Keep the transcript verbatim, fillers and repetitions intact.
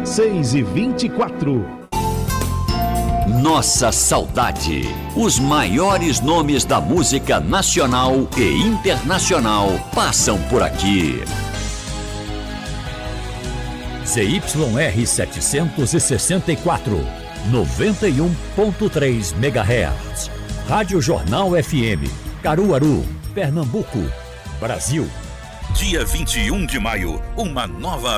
seis e vinte e quatro. Nossa saudade. Os maiores nomes da música nacional e internacional passam por aqui. Z Y R setecentos e sessenta e quatro, noventa e um ponto três megahertz. Rádio Jornal F M, Caruaru, Pernambuco, Brasil. Dia vinte e um de maio, uma nova